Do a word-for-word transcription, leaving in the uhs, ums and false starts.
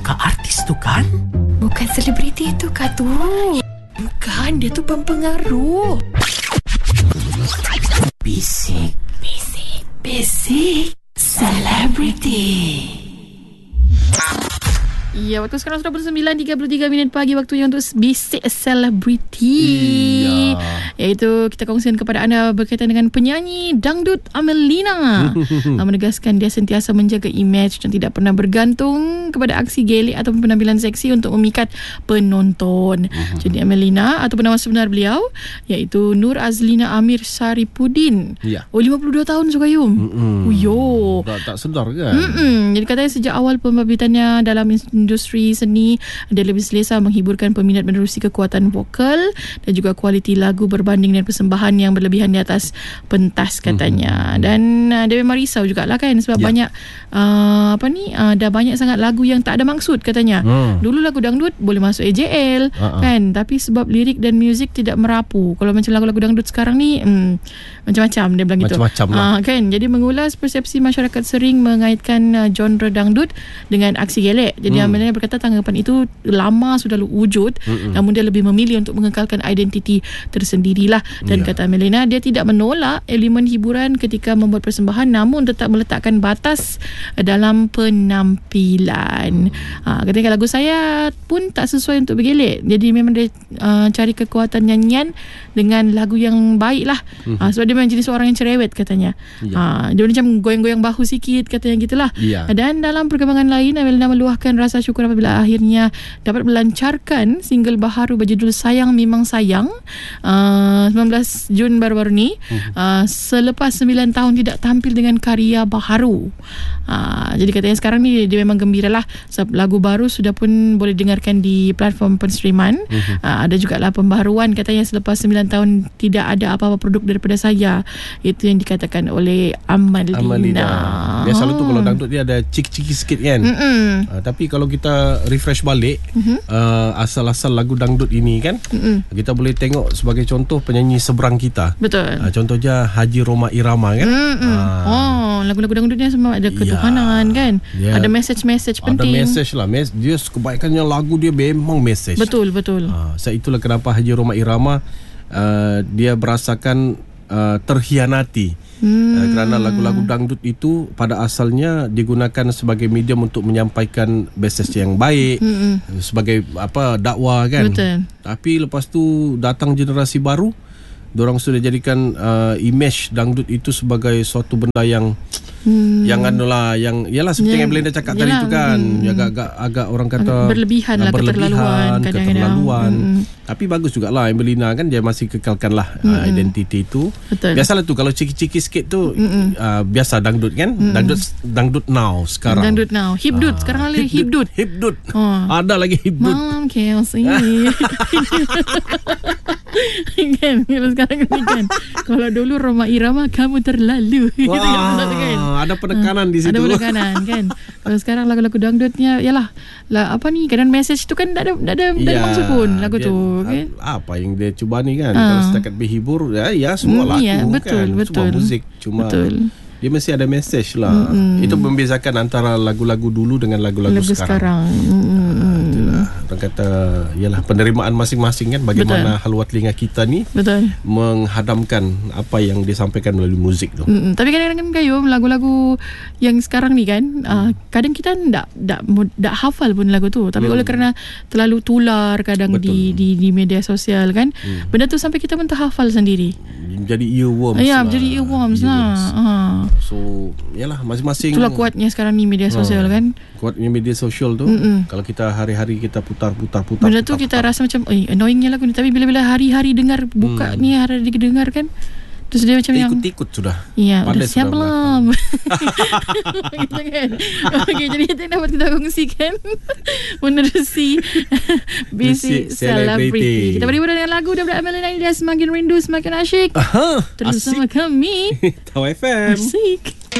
kah artis tu kan? Bukan selebriti tu kah tu? Bukan, dia tu pempengaruh. Bisik. Bisik. Bisik. Selebriti. Ya, waktu sekarang sudah bersembilan tiga puluh tiga minit pagi, waktunya untuk Bisik Selebriti. Iya. Iaitu kita kongsikan kepada anda berkaitan dengan penyanyi dangdut Amelina. Menegaskan dia sentiasa menjaga imej dan tidak pernah bergantung kepada aksi gelik ataupun penampilan seksi untuk memikat penonton. Jadi Amelina ataupun nama sebenar beliau iaitu Nur Azlina Amir Saripudin. Ya. Oh, lima puluh dua tahun Sukayum. Mm-mm. Uyo. Tak, tak sedar kan? Mm-mm. Jadi katanya sejak awal pembabitannya dalam industri seni, dia lebih selesa menghiburkan peminat menerusi kekuatan vokal dan juga kualiti lagu berbanding dengan persembahan yang berlebihan di atas pentas katanya. Mm-hmm. Dan uh, dia memang risau jugalah kan sebab yeah. banyak uh, apa ni uh, dah banyak sangat lagu yang tak ada maksud katanya. Mm. Dulu lagu dangdut boleh masuk A J L uh-uh. kan, tapi sebab lirik dan muzik tidak merapu. Kalau macam lagu-lagu dangdut sekarang ni hmm, macam-macam dia bilang gitu. Macam-macam lah. Uh, kan, jadi mengulas persepsi masyarakat sering mengaitkan uh, genre dangdut dengan aksi gelek. Jadi mm. Amelina berkata tanggapan itu lama sudah wujud, Mm-mm. namun dia lebih memilih untuk mengekalkan identiti tersendirilah. Dan yeah. kata Amelina, dia tidak menolak elemen hiburan ketika membuat persembahan, namun tetap meletakkan batas dalam penampilan. Mm. Ha, katanya lagu saya pun tak sesuai untuk bergelek. Jadi memang dia uh, cari kekuatan nyanyian dengan lagu yang baik lah. Mm. Ha, sebab dia memang jenis orang yang cerewet katanya. Yeah. Ha, dia macam goyang-goyang bahu sikit katanya gitulah. Yeah. Dan dalam perkembangan lain, Amelina meluahkan rasa syukur apabila akhirnya dapat melancarkan single baharu berjudul Sayang Memang Sayang uh, sembilan belas Jun baru-baru ni, uh, selepas sembilan tahun tidak tampil dengan karya baharu. Uh, jadi katanya sekarang ni dia memang gembira lah sebab lagu baru sudah pun boleh dengarkan di platform penstreaman. Uh, ada jugalah pembaharuan katanya selepas sembilan tahun tidak ada apa-apa produk daripada saya. Itu yang dikatakan oleh Amelina. Amelina. Biasa oh. tu kalau dangdut dia ada ciki-ciki sikit kan. Uh, tapi kalau kita refresh balik uh-huh. uh, asal-asal lagu dangdut ini kan, uh-huh. kita boleh tengok sebagai contoh penyanyi seberang kita. Betul. Uh, contohnya Haji Roma Irama kan. Uh-huh. Uh, oh, lagu-lagu dangdutnya semua ada ketuhanan ya, kan. Yeah. Ada message-message penting. Ada message lah. Dia kebanyakannya lagu dia memang message. Betul, betul. Uh, so itulah kenapa Haji Roma Irama uh, dia berasakan uh, terhianati. Hmm. Uh, kerana lagu-lagu dangdut itu pada asalnya digunakan sebagai medium untuk menyampaikan message yang baik, hmm. sebagai apa dakwah kan. Betul. Tapi lepas tu datang generasi baru, diorang sudah jadikan uh, image dangdut itu sebagai suatu benda yang hmm. yang anulah yang ialah seperti yang Belinda cakap tadi itu kan, hmm. agak-agak agak orang kata berlebihan lah, berlebihan, keterlaluan, keterlaluan. Hmm. Tapi bagus jugalah Amelina kan, dia masih kekalkanlah hmm. uh, identiti itu. Betul. Biasalah tu kalau ciki-ciki sikit tu hmm. uh, biasa dangdut kan, hmm. dangdut dangdut now sekarang. Dangdut now, hipdut uh, sekarang lagi hipdut. Hipdut. Oh. Ada lagi hipdut. Malam chaos ini. Kan kalau sekarang kan, kalau dulu Roma Irama kamu terlalu. Wah, gitu, kan? Ada penekanan uh, di situ. Ada penekanan kan. Kalau sekarang lagu-lagu dangdutnya yalah lah apa ni, kadang message tu kan tak ada tak ada, tak ada ya, maksud pun lagu dia, tu kan. Apa yang dia cuba ni kan, uh. kalau setakat berhibur ya, ya semua mm, lagu ya, betul, kan, betul. semua muzik cuma betul. dia mesti ada message lah. Mm-hmm. Itu membezakan antara lagu-lagu dulu dengan lagu-lagu lagu sekarang. sekarang. Mm-hmm. Uh, itulah orang kata ialah penerimaan masing-masing kan, bagaimana betul. Haluan telinga kita ni betul. menghadamkan apa yang disampaikan melalui muzik tu. Mm-hmm. Tapi kadang-kadang kayu lagu-lagu yang sekarang ni kan, mm. uh, kadang kita tak tak tak hafal pun lagu tu, tapi mm. oleh kerana terlalu tular kadang di, di di media sosial kan, mm. benda tu sampai kita pun terhafal sendiri. Jadi earworms ya, lah. jadi earworms, earworms lah. Uh. So, yalah masing-masing. Itulah kuatnya sekarang ni media sosial uh, kan. Kuatnya media sosial tu. Mm-mm. Kalau kita hari-hari kita putar-putar-putar. Benda tu kita rasa macam, eh, annoyingnya lagu ni. Tapi bila-bila hari-hari dengar, buka hmm. ni hari-hari dengar kan, terus dia macam yang ikut-ikut sudah. Ya, dah siap belum? Gitu kan. Okey, jadi itu yang dapat kita kongsikan menerusi Bisik Selebriti. Kita beri dengan lagu daripada Amelina ini, dia semakin rindu semakin asyik. Terus sama kami Tahu F M. Asik.